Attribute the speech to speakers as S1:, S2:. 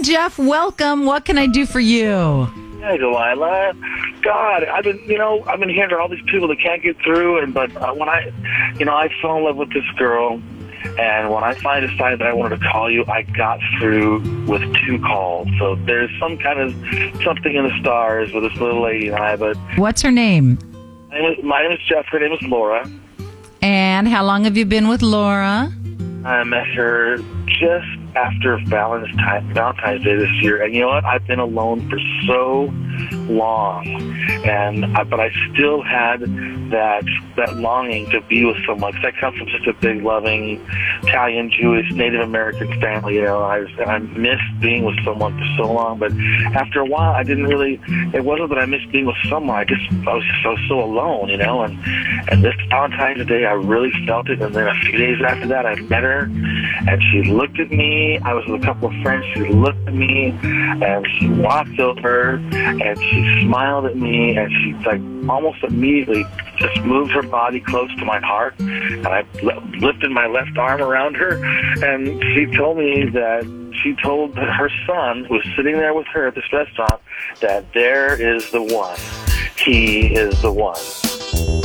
S1: Jeff. Welcome. What can I do for you?
S2: Hey, Delilah. God, I've been hearing all these people that can't get through, but when I fell in love with this girl, and when I finally decided that I wanted to call you, I got through with 2 calls. So there's some kind of something in the stars with this little lady and I. But
S1: what's her name?
S2: My name is Jeff. Her name is Laura.
S1: And how long have you been with Laura?
S2: I met her just after Valentine's Day this year, and you know what? I've been alone for so long, but I still had that longing to be with someone. Because I come from just a big, loving Italian, Jewish, Native American family. You know, I missed being with someone for so long. But after a while, I didn't really. It wasn't that I missed being with someone. I was so alone. You know, and this Valentine's Day, I really felt it. And then a few days after that, I met her, and she looked at me. I was with a couple of friends. She looked at me, and she walked over, and she smiled at me, and she almost immediately just moved her body close to my heart, and I lifted my left arm around her, and she told me that she told her son, who was sitting there with her at this restaurant, that there is the one. He is the one.